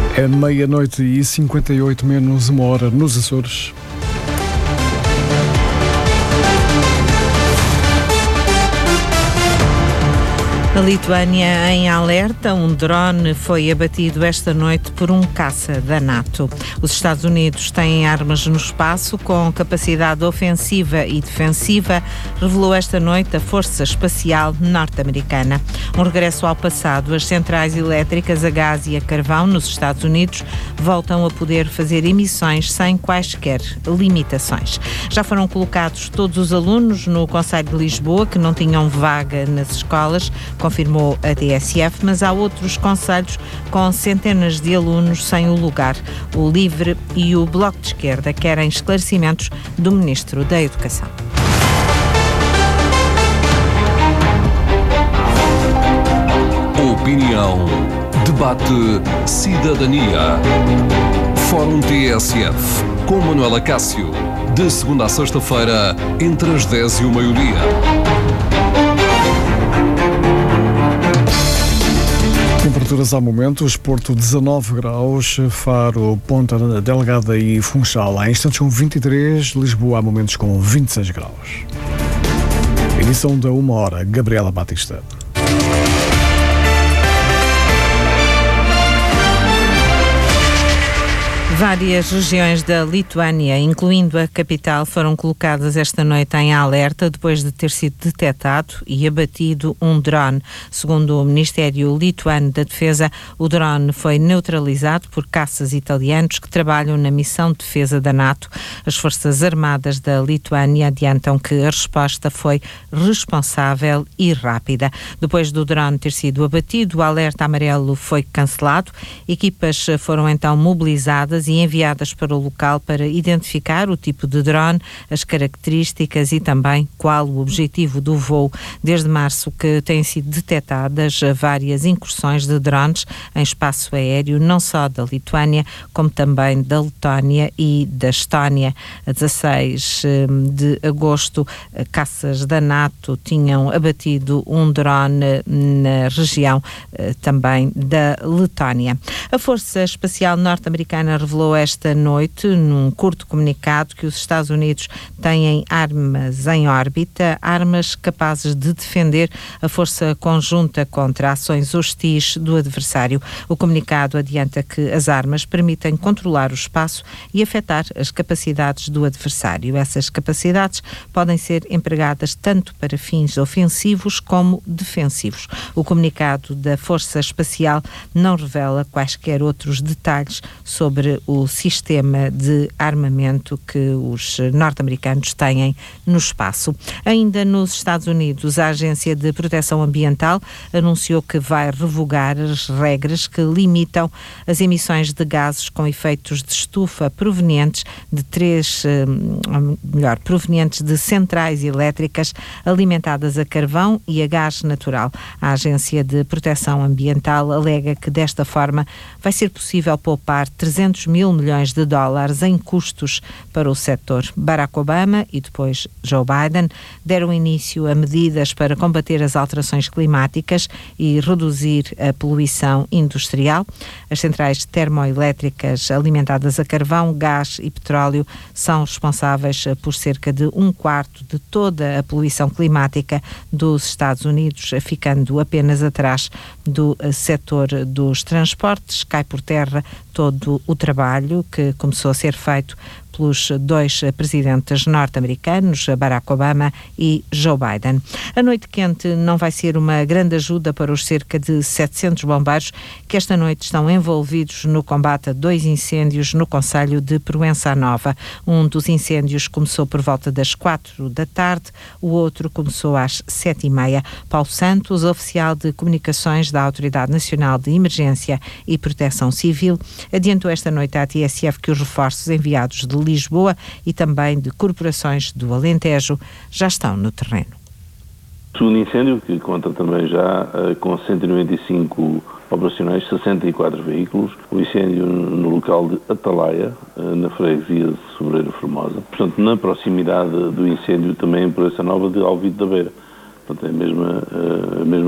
É meia-noite e 58 menos uma hora nos Açores. A Lituânia em alerta. Um drone foi abatido esta noite por um caça da NATO. Os Estados Unidos têm armas no espaço com capacidade ofensiva e defensiva, revelou esta noite a Força Espacial Norte-Americana. Um regresso ao passado. As centrais elétricas a gás e a carvão nos Estados Unidos voltam a poder fazer emissões sem quaisquer limitações. Já foram colocados todos os alunos no Conselho de Lisboa que não tinham vaga nas escolas, confirmou a TSF, mas há outros concelhos com centenas de alunos sem o lugar. O LIVRE e o Bloco de Esquerda querem esclarecimentos do Ministro da Educação. Opinião, debate, cidadania. Fórum TSF, com Manuela Cássio. De segunda a sexta-feira, entre as 10 e o meio-dia. Temperaturas ao momento: Porto 19 graus, Faro, Ponta Delgada e Funchal há instantes com 23, Lisboa há momentos com 26 graus. Edição da 1 hora, Gabriela Batista. Várias regiões da Lituânia, incluindo a capital, foram colocadas esta noite em alerta depois de ter sido detectado e abatido um drone. Segundo o Ministério Lituano da Defesa, o drone foi neutralizado por caças italianos que trabalham na missão de defesa da NATO. As Forças Armadas da Lituânia adiantam que a resposta foi responsável e rápida. Depois do drone ter sido abatido, o alerta amarelo foi cancelado. Equipas foram então mobilizadas e enviadas para o local para identificar o tipo de drone, as características e também qual o objetivo do voo. Desde março que têm sido detectadas várias incursões de drones em espaço aéreo, não só da Lituânia, como também da Letónia e da Estónia. A 16 de agosto, caças da NATO tinham abatido um drone na região também da Letónia. A Força Espacial Norte-Americana revelou esta noite, num curto comunicado, que os Estados Unidos têm armas em órbita, armas capazes de defender a força conjunta contra ações hostis do adversário. O comunicado adianta que as armas permitem controlar o espaço e afetar as capacidades do adversário. Essas capacidades podem ser empregadas tanto para fins ofensivos como defensivos. O comunicado da Força Espacial não revela quaisquer outros detalhes sobre o sistema de armamento que os norte-americanos têm no espaço. Ainda nos Estados Unidos, a Agência de Proteção Ambiental anunciou que vai revogar as regras que limitam as emissões de gases com efeitos de estufa provenientes de centrais elétricas alimentadas a carvão e a gás natural. A Agência de Proteção Ambiental alega que desta forma vai ser possível poupar 300 mil milhões de dólares em custos para o setor. Barack Obama e depois Joe Biden deram início a medidas para combater as alterações climáticas e reduzir a poluição industrial. As centrais termoelétricas alimentadas a carvão, gás e petróleo são responsáveis por cerca de 1/4 de toda a poluição climática dos Estados Unidos, ficando apenas atrás do setor dos transportes. Cai por terra todo o trabalho que começou a ser feito pelos dois presidentes norte-americanos, Barack Obama e Joe Biden. A noite quente não vai ser uma grande ajuda para os cerca de 700 bombeiros que esta noite estão envolvidos no combate a 2 incêndios no concelho de Proença Nova. Um dos incêndios começou por volta das 4 da tarde, o outro começou às 7h30. Paulo Santos, oficial de comunicações da Autoridade Nacional de Emergência e Proteção Civil, adiantou esta noite à TSF que os reforços enviados de Lisboa e também de corporações do Alentejo já estão no terreno. O segundo incêndio, que conta também já com 195 operacionais, 64 veículos, o incêndio no local de Atalaia, na freguesia de Sobreira Formosa, portanto na proximidade do incêndio também em Proença Nova de Alvide da Beira. Portanto, é a mesma